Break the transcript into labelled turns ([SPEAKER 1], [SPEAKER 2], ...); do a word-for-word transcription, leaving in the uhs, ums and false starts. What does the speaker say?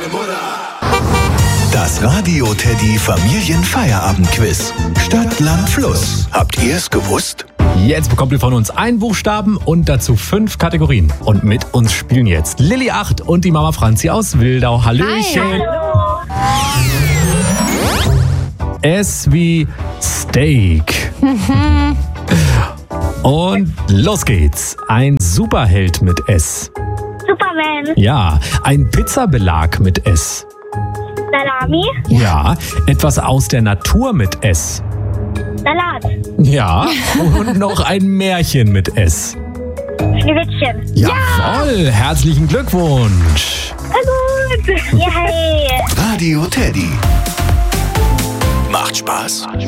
[SPEAKER 1] Das Radio Teddy Familienfeierabendquiz. Stadt, Land, Fluss. Habt ihr es gewusst?
[SPEAKER 2] Jetzt bekommt ihr von uns einen Buchstaben und dazu fünf Kategorien. Und mit uns spielen jetzt Lilly acht und die Mama Franzi aus Wildau. Hallöchen.
[SPEAKER 3] Hallo.
[SPEAKER 2] S wie Steak. Und los geht's. Ein Superheld mit S.
[SPEAKER 3] Superman.
[SPEAKER 2] Ja, ein Pizzabelag mit S.
[SPEAKER 3] Salami.
[SPEAKER 2] Ja, etwas aus der Natur mit S.
[SPEAKER 3] Salat.
[SPEAKER 2] Ja, und noch ein Märchen mit S.
[SPEAKER 3] Schneewittchen.
[SPEAKER 2] Jawohl, herzlichen Glückwunsch.
[SPEAKER 3] Na gut. Yay.
[SPEAKER 1] Radio Teddy. Macht Spaß.